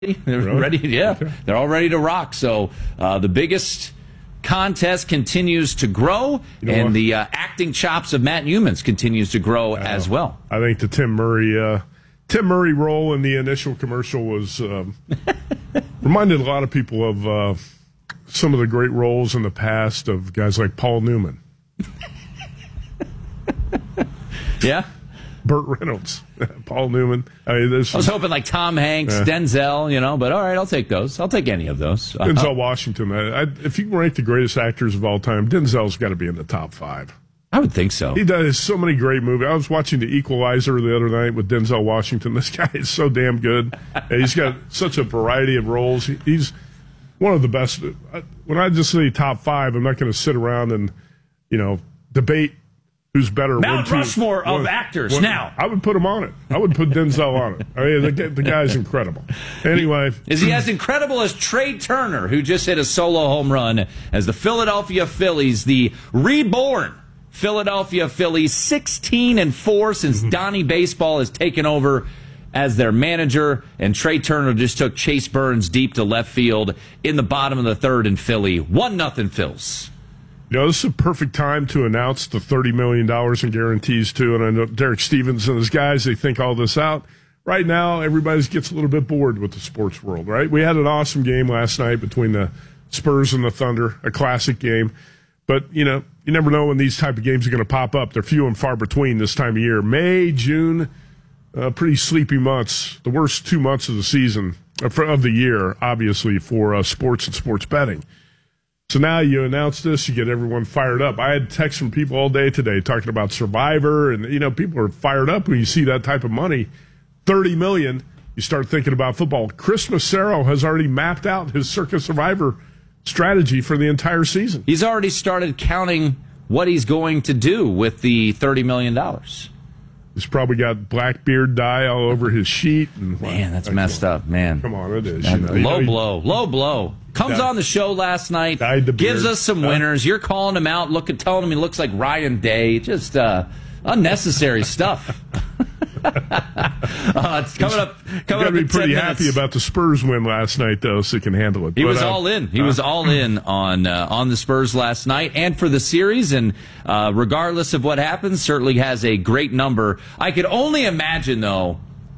They're ready. Yeah, okay. They're all ready to rock. So the biggest contest continues to grow, and the acting chops of Matt Youmans continues to grow as well. I think the Tim Murray role in the initial commercial was reminded a lot of people of some of the great roles in the past of guys like Paul Newman. Yeah. Burt Reynolds, Paul Newman. I was hoping like Tom Hanks, Denzel, but all right, I'll take those. I'll take any of those. Denzel Washington. If you can rank the greatest actors of all time, Denzel's got to be in the top 5. I would think so. He does so many great movies. I was watching The Equalizer the other night with Denzel Washington. This guy is so damn good. He's got such a variety of roles. He's one of the best. When I just say top 5, I'm not going to sit around and, debate who's better. Mount Rushmore of actors now. I would put him on it. I would put Denzel on it. I mean, the guy's incredible. Anyway. Is he as incredible as Trey Turner, who just hit a solo home run as the Philadelphia Phillies, the reborn Philadelphia Phillies, 16-4 since Donnie Baseball has taken over as their manager, and Trey Turner just took Chase Burns deep to left field in the bottom of the third in Philly. 1-0 Phils. This is a perfect time to announce the $30 million in guarantees, too. And I know Derek Stevens and his guys, they think all this out. Right now, everybody gets a little bit bored with the sports world, right? We had an awesome game last night between the Spurs and the Thunder, a classic game. But, you never know when these type of games are going to pop up. They're few and far between this time of year. May, June, pretty sleepy months. The worst 2 months of the season, of the year, obviously, for sports and sports betting. So now you announce this, you get everyone fired up. I had texts from people all day today talking about Survivor, and, people are fired up when you see that type of money. $30 million, you start thinking about football. Chris Massaro has already mapped out his Circa Survivor strategy for the entire season. He's already started counting what he's going to do with the $30 million. He's probably got Blackbeard dye all over his sheet. And, man, that's messed up, man. Come on, it is. Low blow. Comes on the show last night, gives us some winners. You're calling him out, telling him he looks like Ryan Day. Just unnecessary stuff. It's coming up. You got to be pretty happy about the Spurs win last night, though, so he can handle it. He was all in. He was all in on the Spurs last night and for the series. And regardless of what happens, certainly has a great number. I could only imagine, though,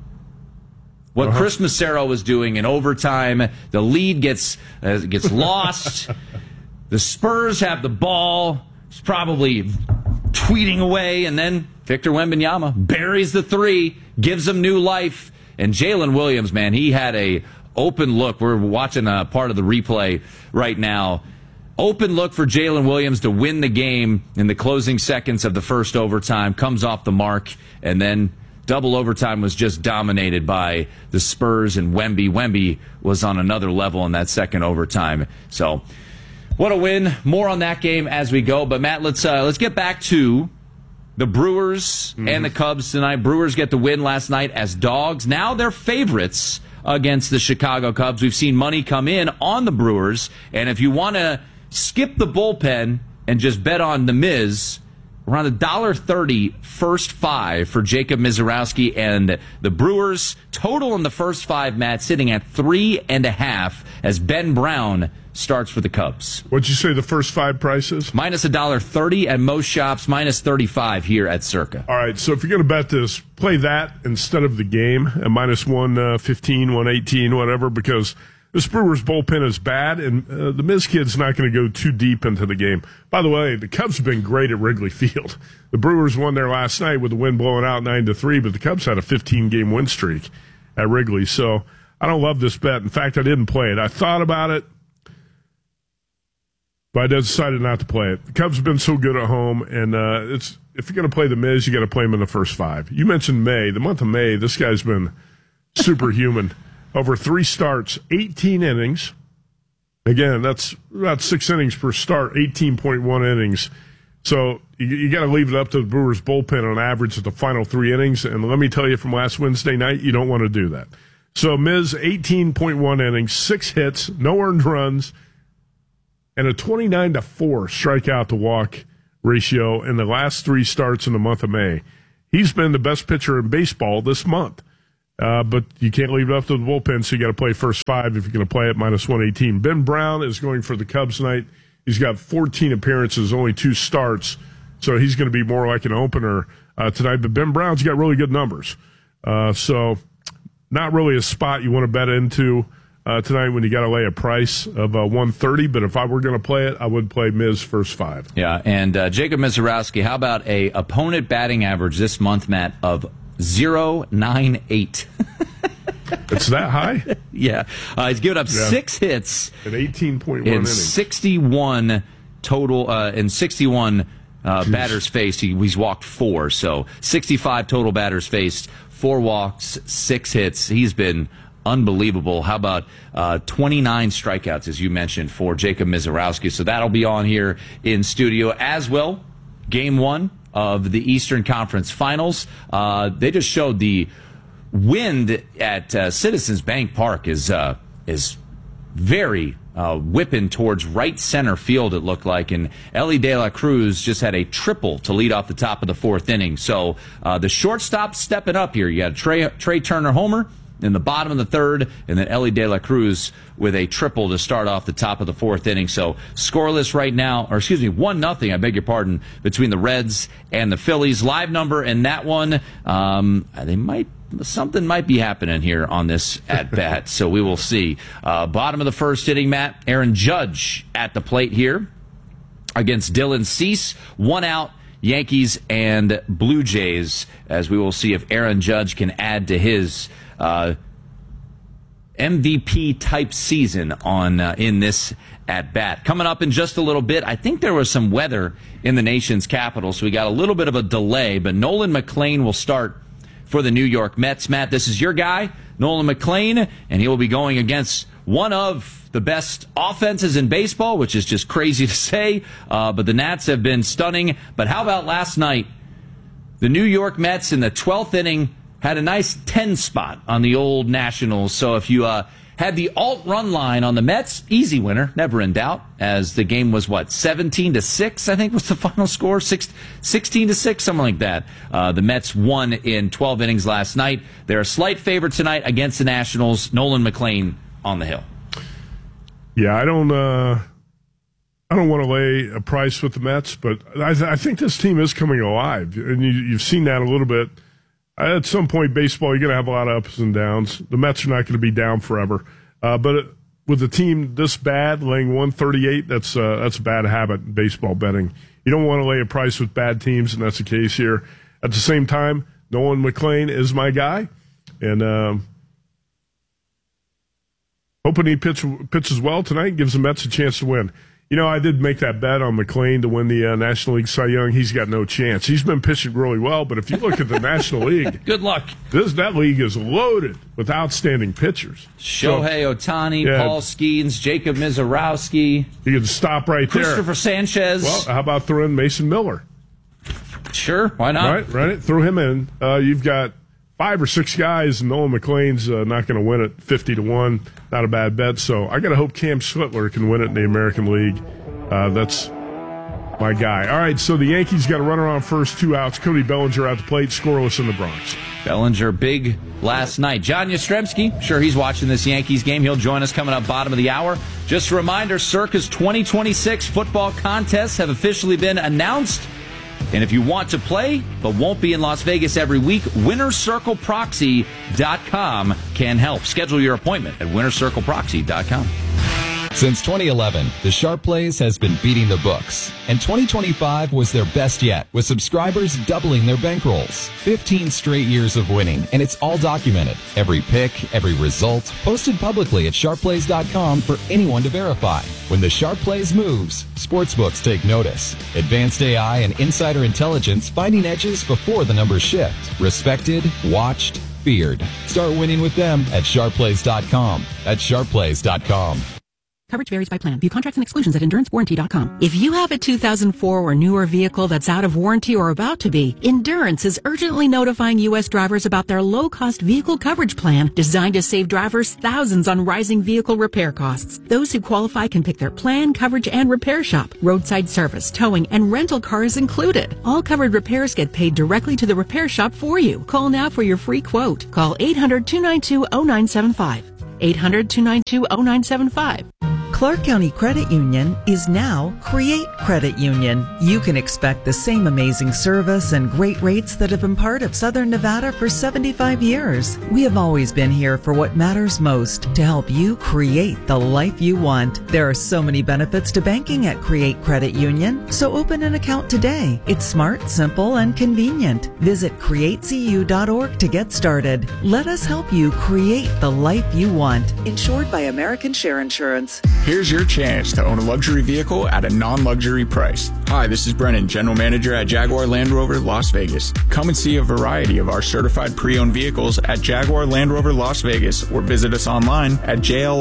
what Chris Massaro was doing in overtime. The lead gets lost. The Spurs have the ball. He's probably tweeting away, and then Victor Wembanyama buries the 3, gives him new life. And Jalen Williams, man, he had a open look. We're watching a part of the replay right now. Open look for Jalen Williams to win the game in the closing seconds of the first overtime. Comes off the mark, and then double overtime was just dominated by the Spurs and Wemby. Wemby was on another level in that second overtime. So, what a win. More on that game as we go. But, Matt, let's get back to the Brewers and the Cubs tonight. Brewers get the win last night as dogs. Now they're favorites against the Chicago Cubs. We've seen money come in on the Brewers. And if you want to skip the bullpen and just bet on the Miz, around $1.30 first 5 for Jacob Misiorowski and the Brewers. Total in the first 5, Matt, sitting at 3.5 as Ben Brown starts for the Cubs. What'd you say the first 5 prices? Minus $1.30 at most shops, minus 35 here at Circa. All right, so if you're going to bet this, play that instead of the game at minus 115, 118, whatever, because this Brewers bullpen is bad, and the Miz kid's not going to go too deep into the game. By the way, the Cubs have been great at Wrigley Field. The Brewers won there last night with the wind blowing out 9-3, but the Cubs had a 15-game win streak at Wrigley. So I don't love this bet. In fact, I didn't play it. I thought about it, but I decided not to play it. The Cubs have been so good at home, and if you're going to play the Miz, you got to play him in the first 5. You mentioned May. The month of May, this guy's been superhuman. Over 3 starts, 18 innings. Again, that's about 6 innings per start, 18.1 innings. So you got to leave it up to the Brewers bullpen on average at the final 3 innings. And let me tell you from last Wednesday night, you don't want to do that. So Miz, 18.1 innings, 6 hits, no earned runs, and a 29-4 strikeout to walk ratio in the last 3 starts in the month of May. He's been the best pitcher in baseball this month. But you can't leave it up to the bullpen, so you got to play first 5 if you're going to play at minus 118. Ben Brown is going for the Cubs tonight. He's got 14 appearances, only 2 starts, so he's going to be more like an opener tonight. But Ben Brown's got really good numbers. So not really a spot you want to bet into tonight when you got to lay a price of 130. But if I were going to play it, I would play Miz first 5. Yeah, and Jacob Misiorowski, how about a opponent batting average this month, Matt, of 0.98? It's that high? Yeah. He's given up 6 hits. At 18.1 in innings. 61 total, in 61 batters faced. He's walked 4, so 65 total batters faced, 4 walks, 6 hits. He's been unbelievable. How about 29 strikeouts, as you mentioned, for Jacob Misiorowski? So that'll be on here in studio as well. Game 1 of the Eastern Conference Finals. They just showed the wind at Citizens Bank Park is very whipping towards right center field, it looked like. And Elly De La Cruz just had a triple to lead off the top of the 4th inning. So the shortstop stepping up here. You got Trey Turner homer in the bottom of the 3rd, and then Elly De La Cruz with a triple to start off the top of the 4th inning. So scoreless right now, or excuse me, 1-0, I beg your pardon, between the Reds and the Phillies. Live number in that one, something might be happening here on this at bat, so we will see. Bottom of the 1st inning, Matt, Aaron Judge at the plate here against Dylan Cease. 1 out, Yankees and Blue Jays, as we will see if Aaron Judge can add to his MVP type season on in this at bat. Coming up in just a little bit, I think there was some weather in the nation's capital, so we got a little bit of a delay, but Nolan McLean will start for the New York Mets. Matt, this is your guy, Nolan McLean, and he will be going against one of the best offenses in baseball, which is just crazy to say, but the Nats have been stunning. But how about last night? The New York Mets in the 12th inning had a nice 10 spot on the old Nationals. So if you had the alt run line on the Mets, easy winner, never in doubt, as the game was, 17-6, I think was the final score, 16-6, something like that. The Mets won in 12 innings last night. They're a slight favorite tonight against the Nationals. Nolan McLean on the hill. Yeah, I don't want to lay a price with the Mets, but I think this team is coming alive, and you've seen that a little bit. At some point, baseball, you're going to have a lot of ups and downs. The Mets are not going to be down forever. But with a team this bad, laying 138, that's a bad habit in baseball betting. You don't want to lay a price with bad teams, and that's the case here. At the same time, Nolan McLean is my guy, and hoping he pitches well tonight, gives the Mets a chance to win. You know, I did make that bet on McLean to win the National League Cy Young. He's got no chance. He's been pitching really well, but if you look at the National League, good luck. That league is loaded with outstanding pitchers. Shohei Ohtani, Paul Skeens, Jacob Misiorowski. You can stop right there. Christopher Sanchez. Well, how about throwing Mason Miller? Sure, why not? Right. Throw him in. You've got 5 or 6 guys, and Nolan McLean's not going to win it 50-1. Not a bad bet. So I got to hope Cam Switler can win it in the American League. That's my guy. All right, so the Yankees got a runner on first, 2 outs. Cody Bellinger at the plate, scoreless in the Bronx. Bellinger big last night. John Yastrzemski, sure he's watching this Yankees game. He'll join us coming up bottom of the hour. Just a reminder, Circa's 2026 football contests have officially been announced. And if you want to play but won't be in Las Vegas every week, winnercircleproxy.com can help. Schedule your appointment at winnercircleproxy.com. Since 2011, the Sharp Plays has been beating the books, and 2025 was their best yet, with subscribers doubling their bankrolls. 15 straight years of winning, and it's all documented. Every pick, every result, posted publicly at sharpplays.com for anyone to verify. When the Sharp Plays moves, sportsbooks take notice. Advanced AI and insider intelligence finding edges before the numbers shift. Respected, watched, feared. Start winning with them at sharpplays.com. That's sharpplays.com. Coverage varies by plan. View contracts and exclusions at EnduranceWarranty.com. If you have a 2004 or newer vehicle that's out of warranty or about to be, Endurance is urgently notifying U.S. drivers about their low-cost vehicle coverage plan designed to save drivers thousands on rising vehicle repair costs. Those who qualify can pick their plan, coverage, and repair shop. Roadside service, towing, and rental cars included. All covered repairs get paid directly to the repair shop for you. Call now for your free quote. Call 800-292-0975. 800-292-0975. Clark County Credit Union is now Create Credit Union. You can expect the same amazing service and great rates that have been part of Southern Nevada for 75 years. We have always been here for what matters most, to help you create the life you want. There are so many benefits to banking at Create Credit Union, so open an account today. It's smart, simple, and convenient. Visit createcu.org to get started. Let us help you create the life you want. Insured by American Share Insurance. Here's your chance to own a luxury vehicle at a non-luxury price. Hi, this is Brennan, General Manager at Jaguar Land Rover Las Vegas. Come and see a variety of our certified pre-owned vehicles at Jaguar Land Rover Las Vegas or visit us online at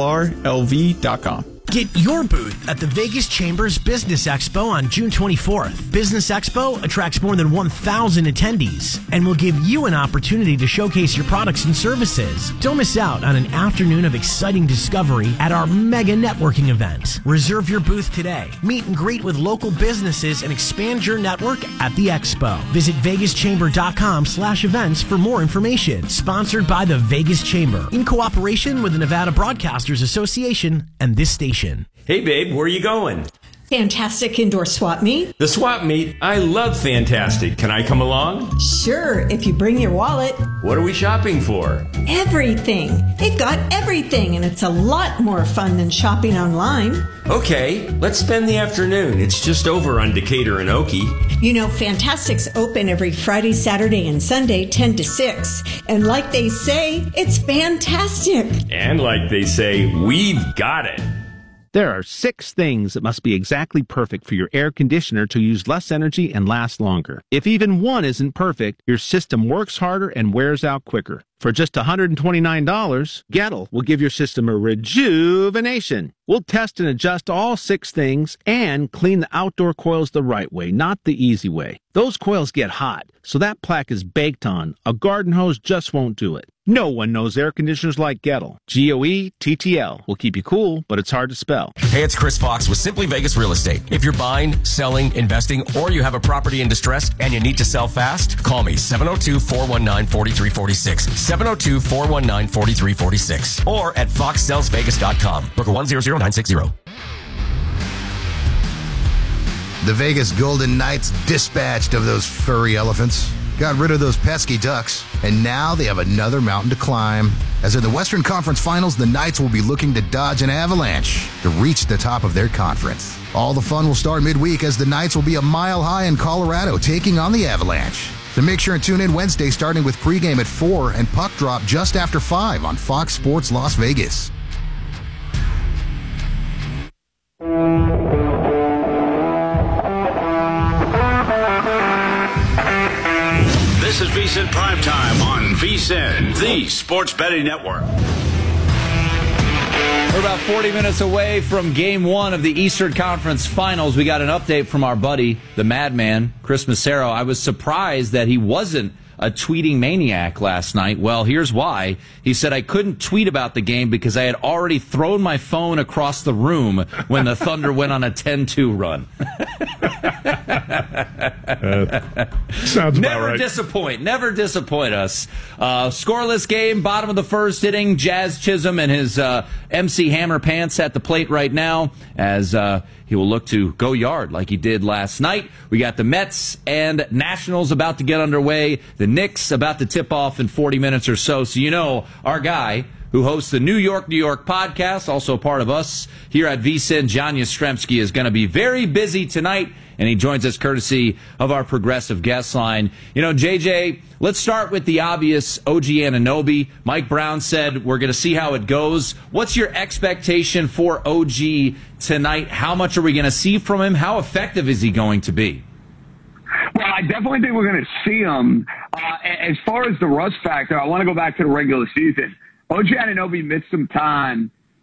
jlrlv.com. Get your booth at the Vegas Chambers Business Expo on June 24th. Business Expo attracts more than 1,000 attendees and will give you an opportunity to showcase your products and services. Don't miss out on an afternoon of exciting discovery at our mega networking event. Reserve your booth today. Meet and greet with local businesses and expand your network at the expo. Visit vegaschamber.com/events for more information. Sponsored by the Vegas Chamber in cooperation with the Nevada Broadcasters Association and this station. Hey, babe, where are you going? Fantastic Indoor Swap Meet. The swap meet? I love Fantastic. Can I come along? Sure, if you bring your wallet. What are we shopping for? Everything. They've got everything, and it's a lot more fun than shopping online. Okay, let's spend the afternoon. It's just over on Decatur and Okie. You know, Fantastic's open every Friday, Saturday, and Sunday, 10 to 6. And like they say, it's fantastic. And like they say, we've got it. There are 6 things that must be exactly perfect for your air conditioner to use less energy and last longer. If even one isn't perfect, your system works harder and wears out quicker. For just $129, Gettle will give your system a rejuvenation. We'll test and adjust all 6 things and clean the outdoor coils the right way, not the easy way. Those coils get hot, so that plaque is baked on. A garden hose just won't do it. No one knows air conditioners like Gettle. Goettl will keep you cool, but it's hard to spell. Hey, it's Chris Fox with Simply Vegas Real Estate. If you're buying, selling, investing, or you have a property in distress and you need to sell fast, call me 702-419-4346. 702-419-4346 or at foxsellsvegas.com. Broker 100960. The Vegas Golden Knights dispatched of those furry elephants, got rid of those pesky ducks, and now they have another mountain to climb. As in the Western Conference Finals, the Knights will be looking to dodge an avalanche to reach the top of their conference. All the fun will start midweek as the Knights will be a mile high in Colorado taking on the Avalanche. So make sure and tune in Wednesday starting with pregame at 4 and puck drop just after 5 on Fox Sports Las Vegas. This is VSiN Primetime on VSiN, the Sports Betting Network. We're about 40 minutes away from Game 1 of the Eastern Conference Finals. We got an update from our buddy, the Madman, Chris Massaro. I was surprised that he wasn't a tweeting maniac last night. Well, here's why. He said, I couldn't tweet about the game because I had already thrown my phone across the room when the Thunder went on a 10-2 run. Sounds about Never right. Never disappoint us. Scoreless game, bottom of the first inning. Jazz Chisholm and his MC Hammer Pants at the plate right now as he will look to go yard like he did last night. We got the Mets and Nationals about to get underway. The Knicks about to tip off in 40 minutes or so. So you know our guy who hosts the New York podcast, also part of us here at VSiN, John Yastrzemski, is going to be very busy tonight, and he joins us courtesy of our progressive guest line. You know, JJ, let's start with the obvious. OG Anunoby. Mike Brown said we're going to see how it goes. What's your expectation for OG tonight? How much are we going to see from him? How effective is he going to be? Well, I definitely think we're going to see him. As far as the rust factor, I want to go back to the regular season. OG Anunoby missed some time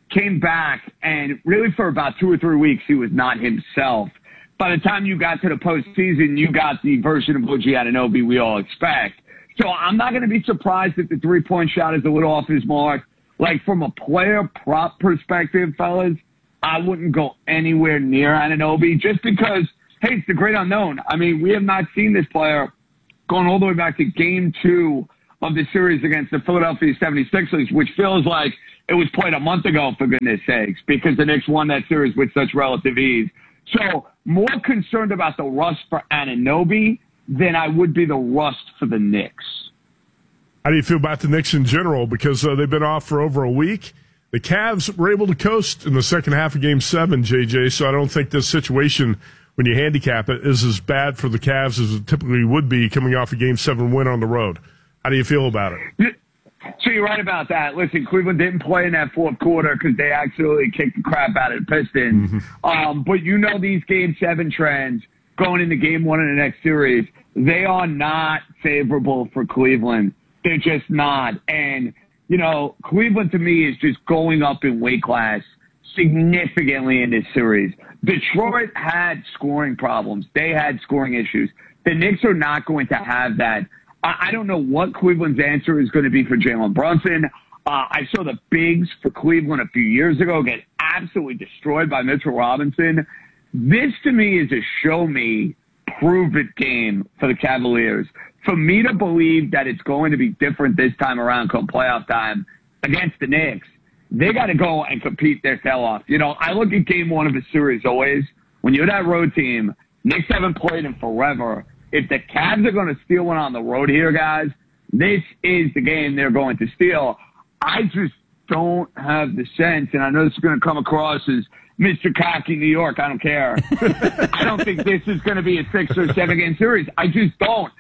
came back, and really for about 2 or 3 weeks, he was not himself. By the time you got to the postseason, you got the version of OG Anunoby we all expect. So I'm not going to be surprised if the three-point shot is a little off his mark. Like, from a player prop perspective, fellas, I wouldn't go anywhere near Anunoby just because, hey, it's the great unknown. I mean, we have not seen this player going all the way back to Game 2 of the series against the Philadelphia 76ers, which feels like it was played a month ago, for goodness sakes, because the Knicks won that series with such relative ease. So more concerned about the rust for Anunoby than I would be the rust for the Knicks. How do you feel about the Knicks in general? Because they've been off for over a week. The Cavs were able to coast in the second half of Game 7, JJ, so I don't think this situation, when you handicap it, is as bad for the Cavs as it typically would be coming off a Game 7 win on the road. How do you feel about it? So you're right about that. Listen, Cleveland didn't play in that fourth quarter because they actually kicked the crap out of the Pistons. Mm-hmm. But you know these Game 7 trends going into Game 1 in the next series, they are not favorable for Cleveland. They're just not. And, you know, Cleveland to me is just going up in weight class significantly in this series. Detroit had scoring problems. They had scoring issues. The Knicks are not going to have that. I don't know what Cleveland's answer is going to be for Jalen Brunson. I saw the bigs for Cleveland a few years ago get absolutely destroyed by Mitchell Robinson. This, to me, is a show-me, prove-it game for the Cavaliers. For me to believe that it's going to be different this time around come playoff time against the Knicks, they got to go and compete their tail off. You know, I look at Game 1 of a series always. When you're that road team, Knicks haven't played in forever. If the Cavs are going to steal one on the road here, guys, this is the game they're going to steal. I just don't have the sense, and I know this is going to come across as Mr. Cocky New York. I don't care. I don't think this is going to be a 6 or 7 game series. I just don't.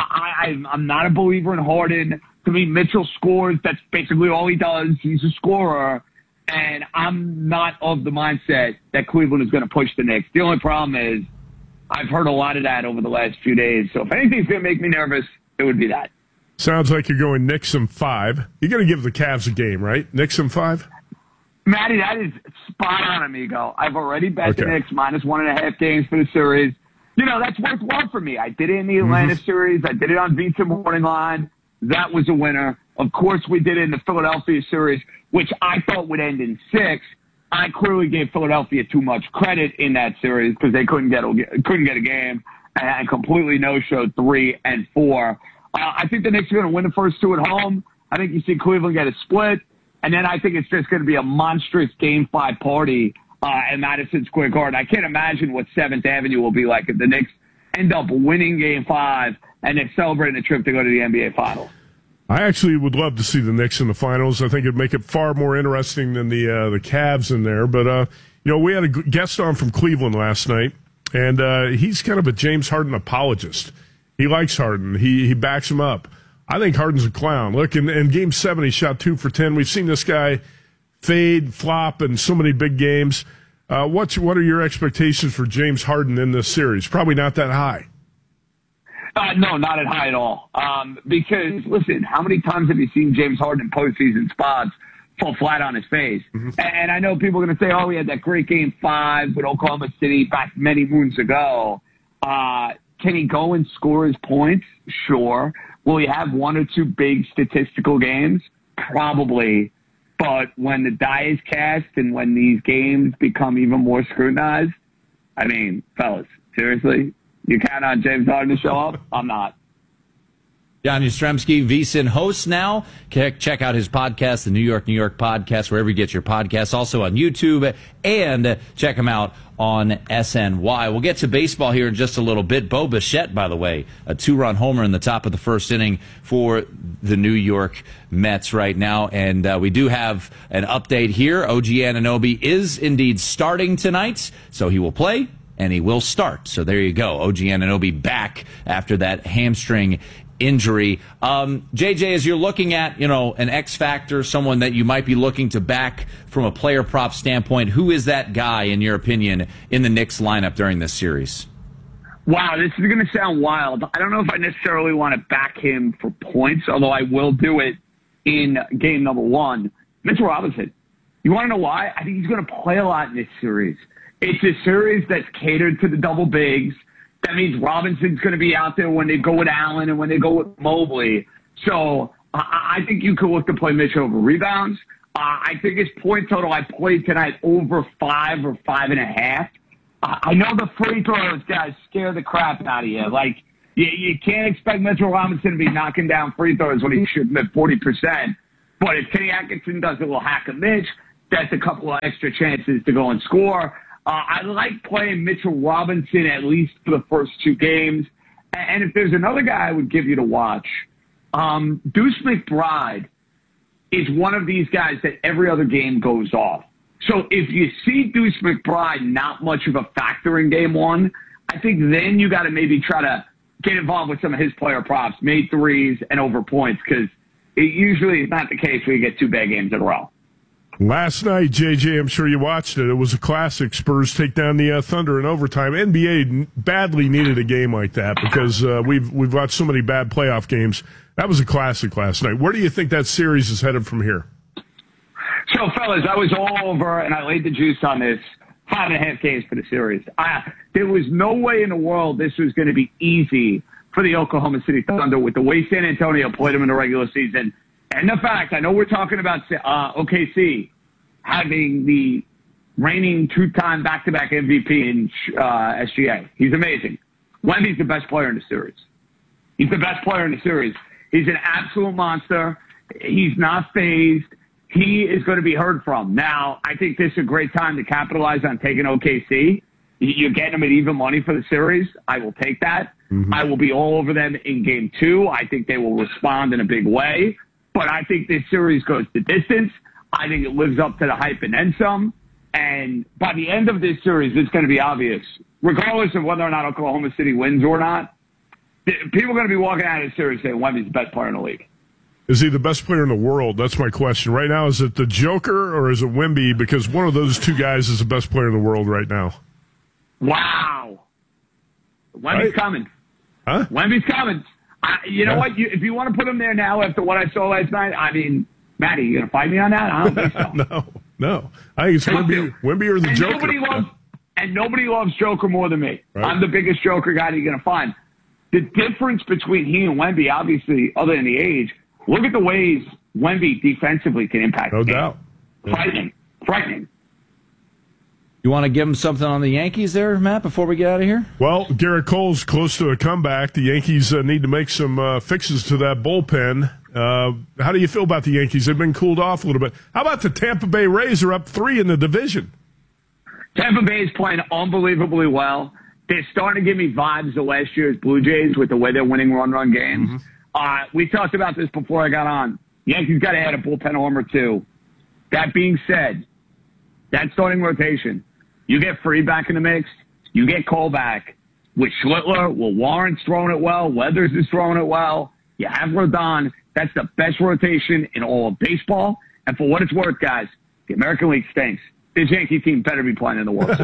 I'm not a believer in Harden. To me, Mitchell scores. That's basically all he does. He's a scorer. And I'm not of the mindset that Cleveland is going to push the Knicks. The only problem is I've heard a lot of that over the last few days. So if anything's going to make me nervous, it would be that. Sounds like you're going Knicks in 5. You're going to give the Cavs a game, right? Knicks in 5? Matty, that is spot on, amigo. I've already bet the Knicks minus 1.5 games for the series. You know, that's worthwhile for me. I did it in the Atlanta series. I did it on VSiN Morning Line. That was a winner. Of course, we did it in the Philadelphia series, which I thought would end in 6. I clearly gave Philadelphia too much credit in that series because they couldn't get a game and completely no-showed 3 and 4. I think the Knicks are going to win the first 2 at home. I think you see Cleveland get a split. And then I think it's just going to be a monstrous Game 5 party at Madison Square Garden. I can't imagine what 7th Avenue will be like if the Knicks end up winning Game 5 and then celebrating a trip to go to the NBA Finals. I actually would love to see the Knicks in the finals. I think it'd make it far more interesting than the Cavs in there. But, you know, we had a guest on from Cleveland last night, and he's kind of a James Harden apologist. He likes Harden. He backs him up. I think Harden's a clown. Look, in Game 7, he shot 2 for 10. We've seen this guy fade, flop in so many big games. What are your expectations for James Harden in this series? Probably not that high. No, not at high at all. Because, listen, how many times have you seen James Harden in postseason spots fall flat on his face? Mm-hmm. And I know people are going to say, oh, he had that great Game 5 with Oklahoma City back many moons ago. Can he go and score his points? Sure. Will he have 1 or 2 big statistical games? Probably. But when the die is cast and when these games become even more scrutinized, I mean, fellas, seriously? You count on James Harden to show up? I'm not. John Yastrzemski, VSiN host now. Check out his podcast, the New York podcast, wherever you get your podcasts. Also on YouTube, and check him out on SNY. We'll get to baseball here in just a little bit. Bo Bichette, by the way, a 2-run homer in the top of the first inning for the New York Mets right now. And we do have an update here. OG Anunoby is indeed starting tonight, so he will play and he will start. So there you go. OG Anunoby back after that hamstring injury. JJ, as you're looking at, you know, an X factor, someone that you might be looking to back from a player prop standpoint, who is that guy, in your opinion, in the Knicks lineup during this series? Wow, this is going to sound wild. I don't know if I necessarily want to back him for points, although I will do it in game number 1. Mitchell Robinson. You want to know why? I think he's going to play a lot in this series. It's a series that's catered to the double bigs. That means Robinson's going to be out there when they go with Allen and when they go with Mobley. So I think you could look to play Mitchell over rebounds. I think his point total I played tonight over 5 or 5.5. I know the free throws, guys, scare the crap out of you. Like, you can't expect Mitchell Robinson to be knocking down free throws when he should have been 40%. But if Kenny Atkinson does a little hack a Mitch, that's a couple of extra chances to go and score. I like playing Mitchell Robinson at least for the first 2 games. And if there's another guy I would give you to watch, Deuce McBride is one of these guys that every other game goes off. So if you see Deuce McBride not much of a factor in game 1, I think then you got to maybe try to get involved with some of his player props, made threes and over points, because it usually is not the case when you get 2 bad games in a row. Last night, JJ, I'm sure you watched it. It was a classic. Spurs take down the Thunder in overtime. NBA badly needed a game like that because we've watched so many bad playoff games. That was a classic last night. Where do you think that series is headed from here? So, fellas, I was all over, and I laid the juice on this. 5.5 games for the series. There was no way in the world this was going to be easy for the Oklahoma City Thunder with the way San Antonio played them in the regular season. And the fact, I know we're talking about OKC having the reigning 2-time back-to-back MVP in SGA. He's amazing. Wemby's the best player in the series. He's the best player in the series. He's an absolute monster. He's not phased. He is going to be heard from. Now, I think this is a great time to capitalize on taking OKC. You're getting them at even money for the series. I will take that. Mm-hmm. I will be all over them in game 2. I think they will respond in a big way. But I think this series goes the distance. I think it lives up to the hype and then some. And by the end of this series, it's going to be obvious, regardless of whether or not Oklahoma City wins or not, people are going to be walking out of the series saying Wemby's the best player in the league. Is he the best player in the world? That's my question. Right now, is it the Joker or is it Wemby? Because one of those 2 guys is the best player in the world right now. Wow. Wemby's coming. Huh? Wemby's coming. You know what? If you want to put him there now after what I saw last night, I mean, Matty, you going to fight me on that? I don't think so. No. I think it's Wemby or the Joker. Nobody loves Joker more than me. Right. I'm the biggest Joker guy that you're going to find. The difference between he and Wemby, obviously, other than the age, look at the ways Wemby defensively can impact No the game. doubt. Yeah. Frightening. You want to give him something on the Yankees there, Matt, before we get out of here? Well, Garrett Cole's close to a comeback. The Yankees need to make some fixes to that bullpen. How do you feel about the Yankees? They've been cooled off a little bit. How about the Tampa Bay Rays are up 3 in the division? Tampa Bay is playing unbelievably well. They're starting to give me vibes of last year's Blue Jays with the way they're winning run games. Mm-hmm. We talked about this before I got on. Yankees got to add a bullpen arm or 2. That being said, that starting rotation, you get Freed back in the mix, you get Cole back. With Schlittler, Warren's throwing it well, Weathers is throwing it well, you have Rodon. That's the best rotation in all of baseball. And for what it's worth, guys, the American League stinks. This Yankee team better be playing in the World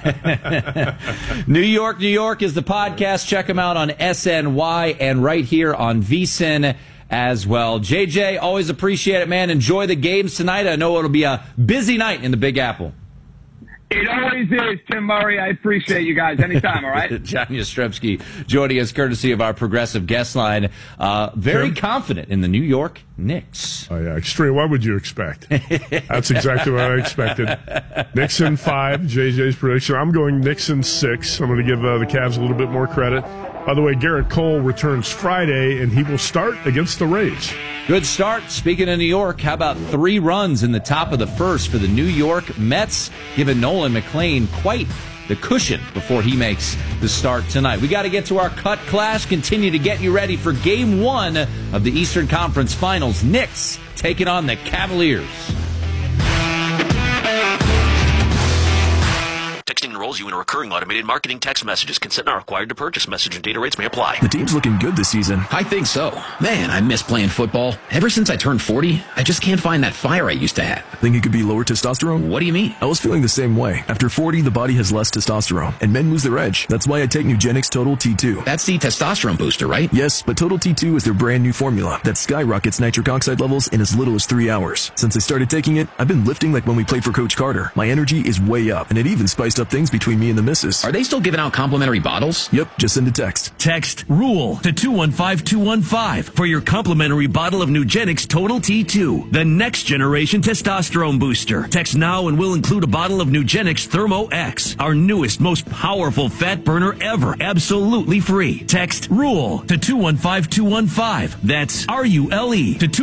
Series. New York is the podcast. Check them out on SNY and right here on VSiN as well. JJ, always appreciate it, man. Enjoy the games tonight. I know it'll be a busy night in the Big Apple. It always is, Tim Murray. I appreciate you guys anytime, all right? John Yastrzemski joining us courtesy of our progressive guest line. Very confident in the New York Knicks. Oh, yeah, extreme. What would you expect? That's exactly what I expected. Knicks in 5, JJ's prediction. I'm going Knicks in 6. I'm going to give the Cavs a little bit more credit. By the way, Garrett Cole returns Friday, and he will start against the Rays. Good start. Speaking of New York, how about 3 runs in the top of the first for the New York Mets, giving Nolan McLean quite the cushion before he makes the start tonight. We got to get to our cut clash, continue to get you ready for Game 1 of the Eastern Conference Finals. Knicks taking on the Cavaliers. Texting enrolled enrolls you in a recurring automated marketing text messages. Consent not required to purchase. Message and data rates may apply. The team's looking good this season. I think so. Man, I miss playing football. Ever since I turned 40, I just can't find that fire I used to have. Think it could be lower testosterone? What do you mean? I was feeling the same way. After 40, the body has less testosterone, and men lose their edge. That's why I take Nugenix Total T2. That's the testosterone booster, right? Yes, but Total T2 is their brand new formula that skyrockets nitric oxide levels in as little as 3 hours. Since I started taking it, I've been lifting like when we played for Coach Carter. My energy is way up, and it even spiced up things between me and the missus. Are they still giving out complimentary bottles? Yep, just send a text. Text RULE to 215-215 for your complimentary bottle of Nugenix Total T2, the next generation testosterone booster. Text now and we'll include a bottle of Nugenix Thermo X, our newest, most powerful fat burner ever, absolutely free. Text RULE to 215-215. That's RULE to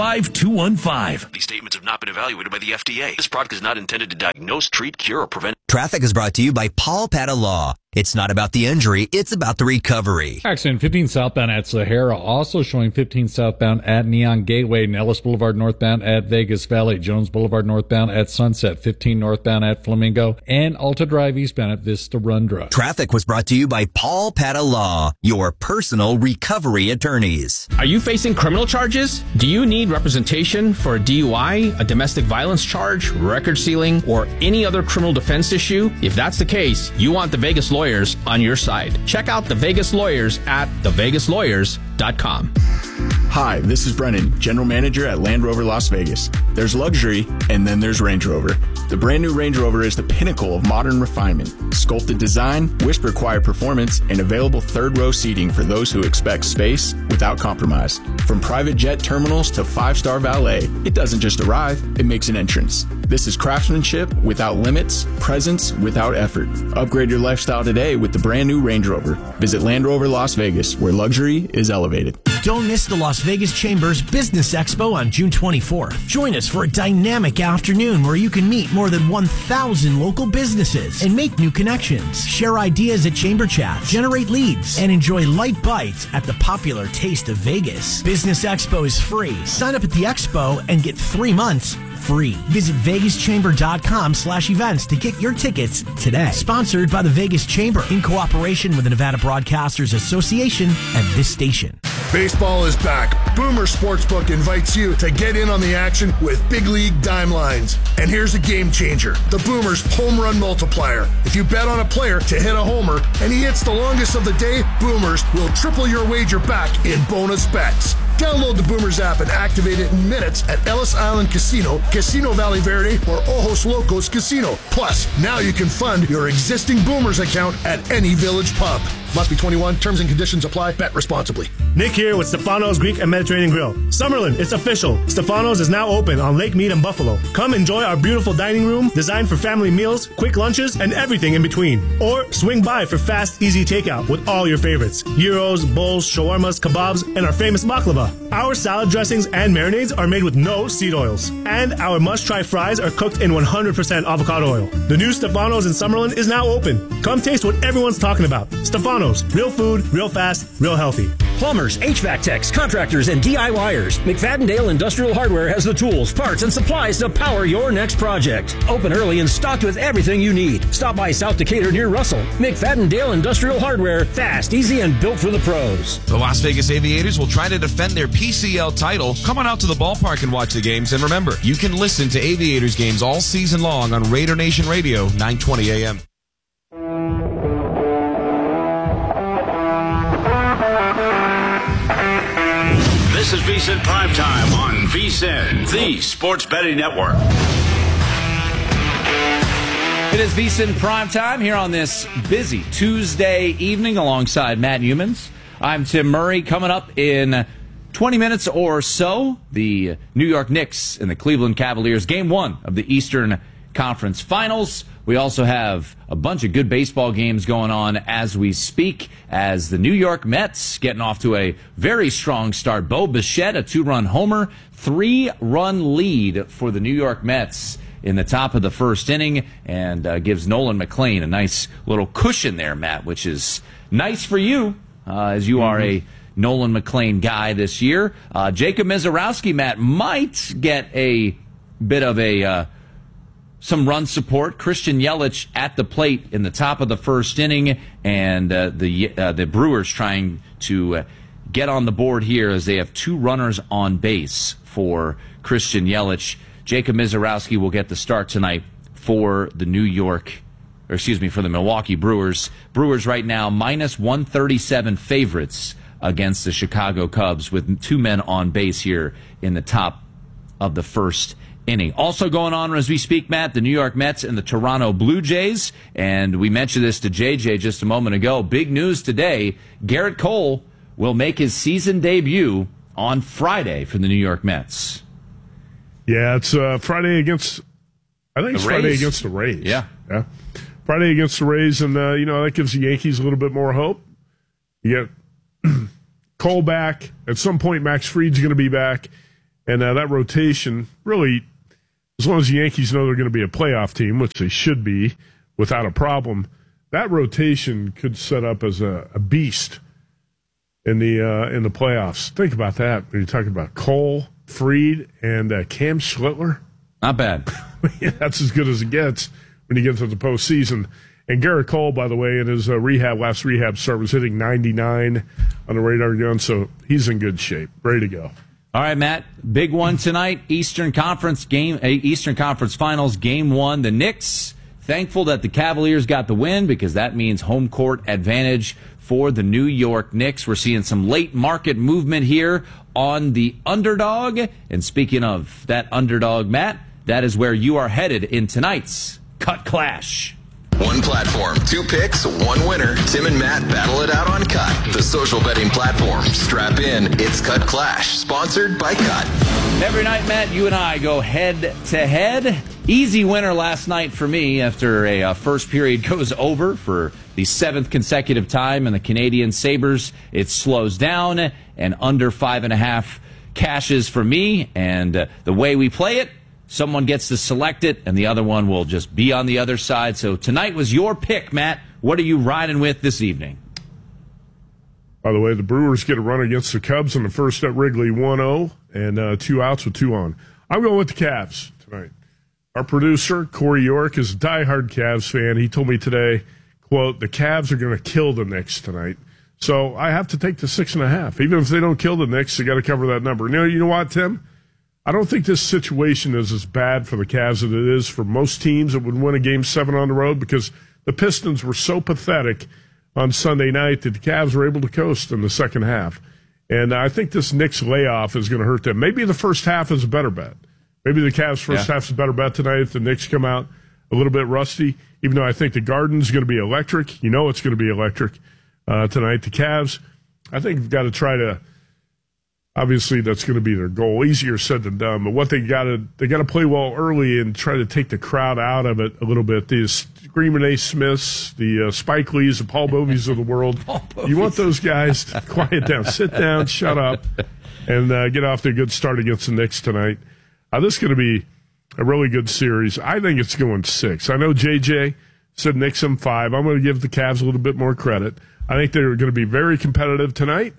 215-215. These statements have not been evaluated by the FDA. This product is not intended to diagnose, treat, cure, or prevent. Traffic is brought to you by Paul Pata Law. It's not about the injury, it's about the recovery. Accident 15 southbound at Sahara, also showing 15 southbound at Neon Gateway, Nellis Boulevard northbound at Vegas Valley, Jones Boulevard northbound at Sunset, 15 northbound at Flamingo, and Alta Drive eastbound at Vista Rundra. Traffic was brought to you by Paul Pata Law, your personal recovery attorneys. Are you facing criminal charges? Do you need representation for a DUI, a domestic violence charge, record sealing, or any other criminal defense issue? If that's the case, you want the Vegas Lawyers on your side. Check out the Vegas Lawyers at thevegaslawyers.com. Hi, this is Brennan, General Manager at Land Rover Las Vegas. There's luxury, and then there's Range Rover. The brand new Range Rover is the pinnacle of modern refinement. Sculpted design, whisper quiet performance, and available third-row seating for those who expect space without compromise. From private jet terminals to five-star valet, it doesn't just arrive, it makes an entrance. This is craftsmanship without limits, presence without effort. Upgrade your lifestyle today with the brand new Range Rover. Visit Land Rover Las Vegas, where luxury is elevated. Don't miss the Las Vegas Chambers Business Expo on June 24th. Join us for a dynamic afternoon where you can meet more than 1,000 local businesses and make new connections. Share ideas at Chamber Chats, generate leads, and enjoy light bites at the popular Taste of Vegas. Business Expo is free. Sign up at the expo and get 3 months free. Visit vegaschamber.com/events to get your tickets today. Sponsored by the Vegas Chamber in cooperation with the Nevada Broadcasters Association and this station. Baseball is back. Boomer Sportsbook invites you to get in on the action with big league dime lines. And here's a game changer, the Boomers home run multiplier. If you bet on a player to hit a homer and he hits the longest of the day, Boomers will triple your wager back in bonus bets. Download the Boomers app and activate it in minutes at Ellis Island Casino, Casino Valley Verde, or Ojos Locos Casino. Plus, now you can fund your existing Boomers account at any Village pub. Must be 21. Terms and conditions apply. Bet responsibly. Nick here with Stefano's Greek and Mediterranean Grill. Summerlin, it's official. Stefano's is now open on Lake Mead and Buffalo. Come enjoy our beautiful dining room designed for family meals, quick lunches, and everything in between. Or swing by for fast, easy takeout with all your favorites. Gyros, bowls, shawarmas, kebabs, and our famous baklava. Our salad dressings and marinades are made with no seed oils. And our must-try fries are cooked in 100% avocado oil. The new Stefano's in Summerlin is now open. Come taste what everyone's talking about. Stefano's. Real food, real fast, real healthy. Plumbers, HVAC techs, contractors, and DIYers. McFadden-Dale Industrial Hardware has the tools, parts, and supplies to power your next project. Open early and stocked with everything you need. Stop by South Decatur near Russell. McFadden-Dale Industrial Hardware. Fast, easy, and built for the pros. The Las Vegas Aviators will try to defend their PCL title. Come on out to the ballpark and watch the games. And remember, you can listen to Aviators games all season long on Raider Nation Radio, 920 AM. This is VSiN Primetime on VSiN, the Sports Betting Network. It is VSiN Primetime here on this busy Tuesday evening alongside Matt Humans. I'm Tim Murray. Coming up in 20 minutes or so, the New York Knicks and the Cleveland Cavaliers, Game 1 of the Eastern Conference Finals. We also have a bunch of good baseball games going on as we speak, as the New York Mets getting off to a very strong start. Bo Bichette, a 2-run homer, 3-run lead for the New York Mets in the top of the first inning, and gives Nolan McLean a nice little cushion there, Matt, which is nice for you, as you are a Nolan McLean guy this year. Jacob Mizorowski, Matt, might get a bit of a some run support. Christian Yelich at the plate in the top of the first inning, and the Brewers trying to get on the board here as they have 2 runners on base for Christian Yelich. Jacob Mizorowski will get the start tonight for the Milwaukee Brewers. Brewers right now minus 137 favorites against the Chicago Cubs with 2 men on base here in the top of the first inning. Also going on as we speak, Matt, the New York Mets and the Toronto Blue Jays. And we mentioned this to JJ just a moment ago. Big news today. Garrett Cole will make his season debut on Friday for the New York Mets. Yeah, it's Friday against, I think it's Friday against the Rays. Yeah. Friday against the Rays, and, that gives the Yankees a little bit more hope. You get Cole back. At some point, Max Fried's going to be back. And that rotation, really, as long as the Yankees know they're going to be a playoff team, which they should be without a problem, that rotation could set up as a beast in the playoffs. Think about that when you're talking about Cole, Fried, and Cam Schlittler. Not bad. Yeah, that's as good as it gets when you get to the postseason. And Garrett Cole, by the way, in his last rehab start was hitting 99 on the radar gun, so he's in good shape, ready to go. All right, Matt, big one tonight, Eastern Conference Finals, Game 1. The Knicks, thankful that the Cavaliers got the win because that means home court advantage for the New York Knicks. We're seeing some late market movement here on the underdog. And speaking of that underdog, Matt, that is where you are headed in tonight's Cut Clash. One platform, 2 picks, 1 winner. Tim and Matt battle it out on Cut, the social betting platform. Strap in, it's Cut Clash, sponsored by Cut. Every night, Matt, you and I go head to head. Easy winner last night for me after a first period goes over for the 7th consecutive time, and the Canadian Sabres, it slows down, and under 5.5 cashes for me. And the way we play it, someone gets to select it, and the other one will just be on the other side. So tonight was your pick, Matt. What are you riding with this evening? By the way, the Brewers get a run against the Cubs in the first at Wrigley, 1-0, and 2 outs with 2 on. I'm going with the Cavs tonight. Our producer, Corey York, is a diehard Cavs fan. He told me today, quote, the Cavs are going to kill the Knicks tonight. So I have to take the 6.5. Even if they don't kill the Knicks, they got to cover that number. You know what, Tim? I don't think this situation is as bad for the Cavs as it is for most teams that would win a Game 7 on the road because the Pistons were so pathetic on Sunday night that the Cavs were able to coast in the second half. And I think this Knicks layoff is going to hurt them. Maybe the first half is a better bet. Maybe the Cavs' first half is a better bet tonight if the Knicks come out a little bit rusty, even though I think the Garden's going to be electric. You know it's going to be electric tonight. The Cavs, I think, have got to try to. Obviously, that's going to be their goal. Easier said than done. But what they got to play well early and try to take the crowd out of it a little bit. The Screaming A. Smiths, the Spike Lees, the Paul Bovies of the world. You want those guys to quiet down, sit down, shut up, and get off to a good start against the Knicks tonight. This is going to be a really good series. I think it's going 6. I know JJ said Knicks in 5. I'm going to give the Cavs a little bit more credit. I think they're going to be very competitive tonight.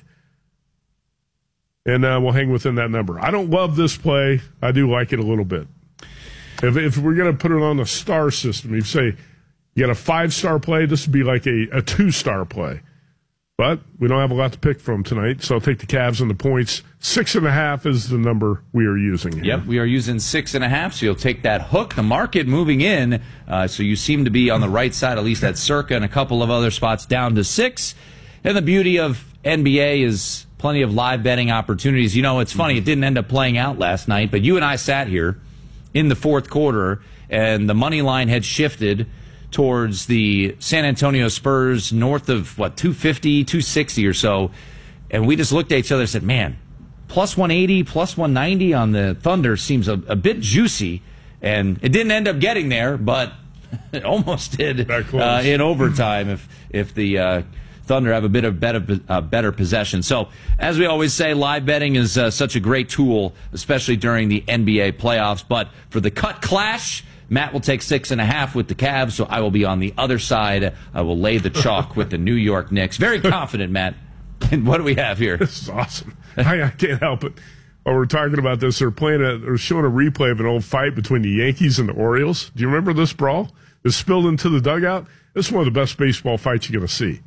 And we'll hang within that number. I don't love this play. I do like it a little bit. If we're going to put it on the star system, you say you got a 5-star play, this would be like a 2-star play. But we don't have a lot to pick from tonight, so I'll take the Cavs and the points. 6.5 is the number we are using here. Yep, we are using 6.5, so you'll take that hook. The market moving in, so you seem to be on the right side, at least at circa, and a couple of other spots down to 6. And the beauty of NBA is plenty of live betting opportunities. You know, it's funny, it didn't end up playing out last night, but you and I sat here in the fourth quarter, and the money line had shifted towards the San Antonio Spurs north of, 250, 260 or so, and we just looked at each other and said, man, plus 180, plus 190 on the Thunder seems a bit juicy, and it didn't end up getting there, but it almost did in overtime if the Thunder have a bit of better possession. So, as we always say, live betting is such a great tool, especially during the NBA playoffs. But for the Cut Clash, Matt will take 6.5 with the Cavs, so I will be on the other side. I will lay the chalk with the New York Knicks. Very confident, Matt. And what do we have here? This is awesome. I can't help it. While we're talking about this, they're showing a replay of an old fight between the Yankees and the Orioles. Do you remember this brawl? It spilled into the dugout. This is one of the best baseball fights you're going to see.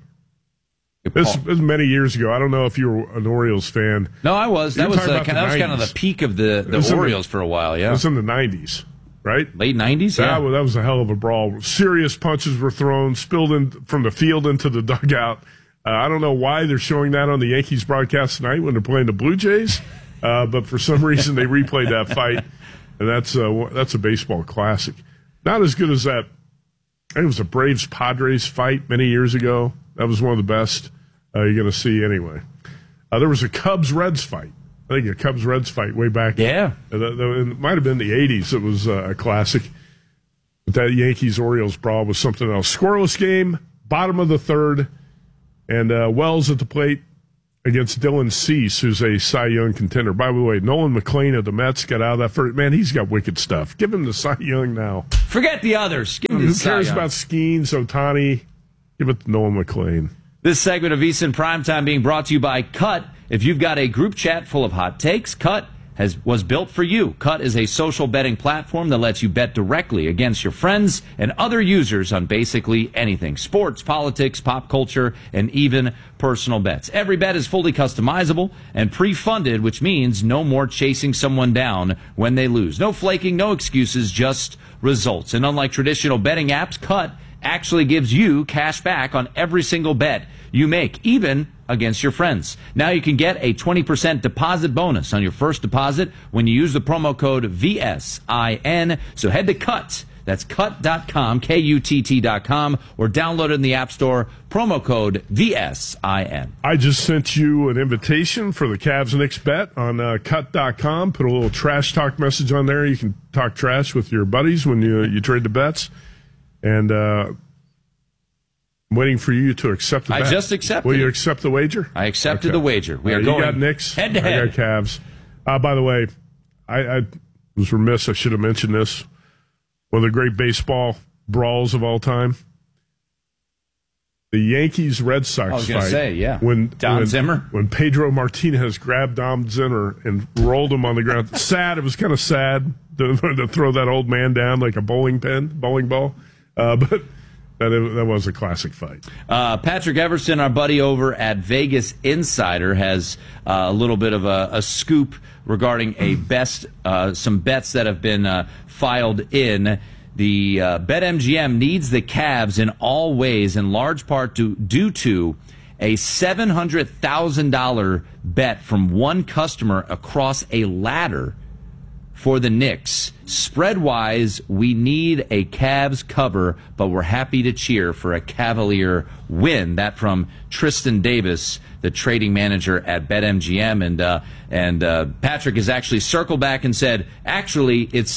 This was many years ago. I don't know if you were an Orioles fan. No, I was. That was kind of the peak of the Orioles for a while, yeah. It was in the 90s, right? Late 90s, yeah. That was a hell of a brawl. Serious punches were thrown, spilled in from the field into the dugout. I don't know why they're showing that on the Yankees broadcast tonight when they're playing the Blue Jays, but for some reason they replayed that fight, and that's a baseball classic. Not as good as that. I think it was a Braves-Padres fight many years ago. That was one of the best you're going to see anyway. There was a Cubs-Reds fight. I think a Cubs-Reds fight way back. Yeah. It might have been the 80s. It was a classic. But that Yankees-Orioles brawl was something else. Scoreless game, bottom of the third, and Wells at the plate against Dylan Cease, who's a Cy Young contender. By the way, Nolan McLean of the Mets got out of that first. Man, he's got wicked stuff. Give him the Cy Young now. Forget the others. Give him Who cares about Skeens, Ohtani? Give it to Nolan McLean. This segment of VSiN Primetime being brought to you by Cut. If you've got a group chat full of hot takes, Cut was built for you. Cut is a social betting platform that lets you bet directly against your friends and other users on basically anything. Sports, politics, pop culture, and even personal bets. Every bet is fully customizable and pre-funded, which means no more chasing someone down when they lose. No flaking, no excuses, just results. And unlike traditional betting apps, Cut actually gives you cash back on every single bet you make, even against your friends. Now you can get a 20% deposit bonus on your first deposit when you use the promo code VSIN. So head to Cut. That's cut.com, KUTT.com, or download it in the App Store. Promo code VSIN. I just sent you an invitation for the Cavs Knicks bet on cut.com. Put a little trash talk message on there. You can talk trash with your buddies when you trade the bets. And I'm waiting for you to accept the bet. I just accepted. Will you accept the wager? I accepted the wager. We are going. You got Knicks. Head to head. I got Cavs. By the way, I was remiss. I should have mentioned this. One of the great baseball brawls of all time. The Yankees-Red Sox fight. I was going to say, yeah. When Zimmer? When Pedro Martinez grabbed Dom Zimmer and rolled him on the ground. Sad. It was kind of sad to throw that old man down like a bowling ball. But that was a classic fight. Patrick Everson, our buddy over at Vegas Insider, has a little bit of a scoop regarding some bets that have been filed in. The BetMGM needs the Cavs in all ways, in large part due to a $700,000 bet from one customer across a ladder for the Knicks. Spread-wise, we need a Cavs cover, but we're happy to cheer for a Cavalier win. That from Tristan Davis, the trading manager at BetMGM. And Patrick has actually circled back and said, actually, it's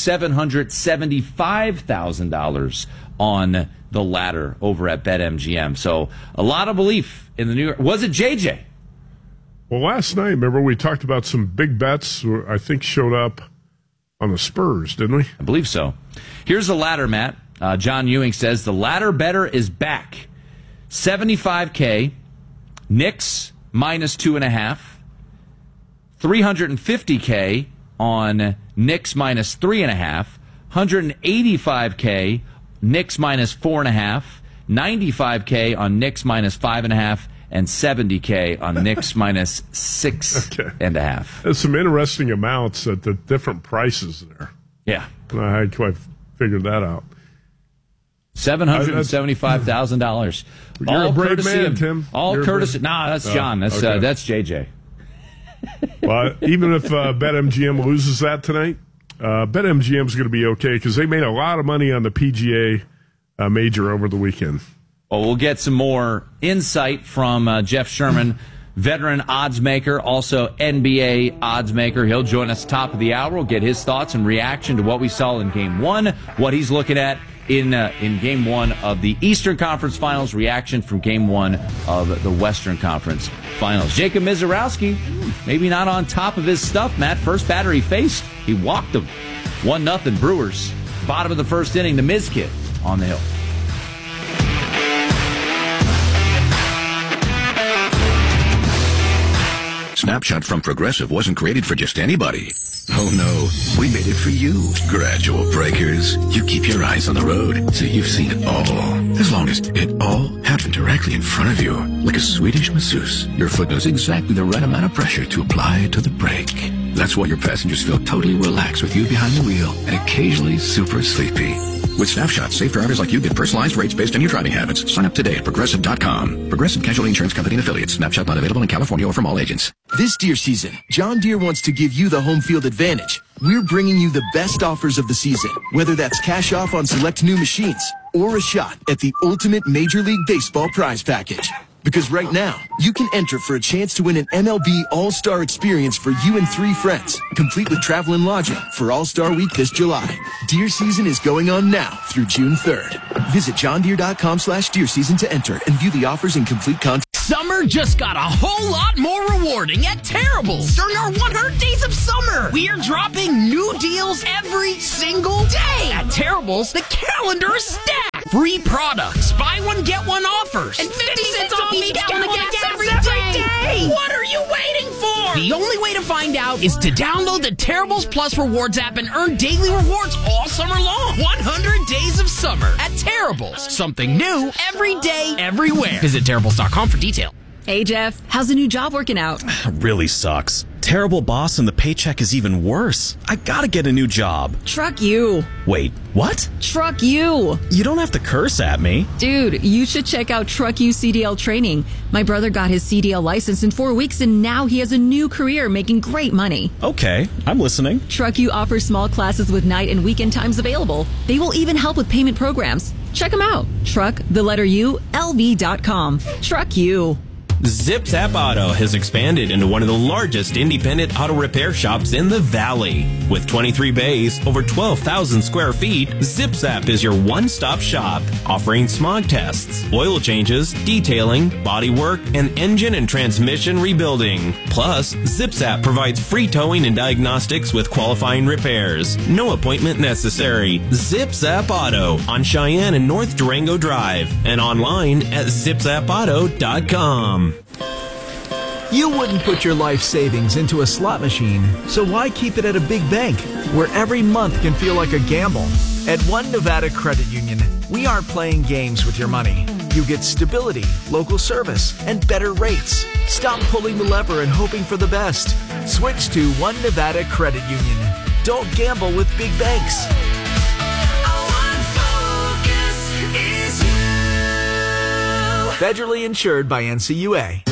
$775,000 on the ladder over at BetMGM. So a lot of belief in the New York. Was it JJ? Well, last night, remember, we talked about some big bets I think showed up on the Spurs, didn't we? I believe so. Here's the ladder, Matt. John Ewing says, the ladder better is back. $75K, Knicks minus 2.5, $350K on Knicks minus 3.5, $185K, Knicks minus 4.5, $95K on Knicks minus 5.5, and $70K on Knicks minus 6.5. There's some interesting amounts at the different prices there. Yeah. I hadn't quite figured that out. $775,000. You're a brave man, Tim. All courtesy. That's John. That's JJ. Well, even if BetMGM loses that tonight, BetMGM is going to be okay because they made a lot of money on the PGA major over the weekend. Well, we'll get some more insight from Jeff Sherman, veteran odds maker, also NBA odds maker. He'll join us top of the hour. We'll get his thoughts and reaction to what we saw in Game 1, what he's looking at in Game 1 of the Eastern Conference Finals, reaction from Game 1 of the Western Conference Finals. Jacob Mizorowski, maybe not on top of his stuff, Matt. First batter he faced, he walked them. 1-0 Brewers. Bottom of the first inning, the Miz Kid on the hill. Snapshot from Progressive wasn't created for just anybody. Oh no, we made it for you. Gradual breakers. You keep your eyes on the road, so you've seen it all. As long as it all happened directly in front of you. Like a Swedish masseuse, your foot knows exactly the right amount of pressure to apply to the brake. That's why your passengers feel totally relaxed with you behind the wheel and occasionally super sleepy. With Snapshot, safe drivers like you get personalized rates based on your driving habits. Sign up today at Progressive.com. Progressive Casualty Insurance Company and Affiliates. Snapshot not available in California or from all agents. This deer season, John Deere wants to give you the home field advantage. We're bringing you the best offers of the season, whether that's cash off on select new machines or a shot at the ultimate Major League Baseball prize package. Because right now, you can enter for a chance to win an MLB All-Star experience for you and 3 friends, complete with travel and lodging for All-Star Week this July. Deer season is going on now through June 3rd. Visit johndeere.com/deer season to enter and view the offers in complete content. Summer just got a whole lot more rewarding at Terrible's. During our 100 Days of Summer, we are dropping new deals every single day. At Terrible's, the calendar is stacked. Free products, buy one, get one offers, and 50 cents off each gallon of gas every day. What are you waiting for? The only way to find out is to download the Terrible's Plus Rewards app and earn daily rewards all summer long. 100 Days of Summer at Terrible's. Something new every day, everywhere. Visit Terrible's.com for details. Hey, Jeff, how's the new job working out? Really sucks. Terrible boss and the paycheck is even worse. I gotta get a new job. Truck you. Wait, what? Truck you. You don't have to curse at me. Dude, you should check out Truck You CDL training. My brother got his CDL license in 4 weeks and now he has a new career making great money. Okay, I'm listening. Truck You offers small classes with night and weekend times available. They will even help with payment programs. Check them out. Truck, the letter U, LV.com. Truck You. Zip Zap Auto has expanded into one of the largest independent auto repair shops in the Valley. With 23 bays, over 12,000 square feet, Zip Zap is your one-stop shop, offering smog tests, oil changes, detailing, body work, and engine and transmission rebuilding. Plus, Zip Zap provides free towing and diagnostics with qualifying repairs. No appointment necessary. Zip Zap Auto on Cheyenne and North Durango Drive and online at zipzapauto.com. You wouldn't put your life savings into a slot machine, so why keep it at a big bank where every month can feel like a gamble? At One Nevada Credit Union, we aren't playing games with your money. You get stability, local service, and better rates. Stop pulling the lever and hoping for the best. Switch to One Nevada Credit Union. Don't gamble with big banks. Federally insured by NCUA.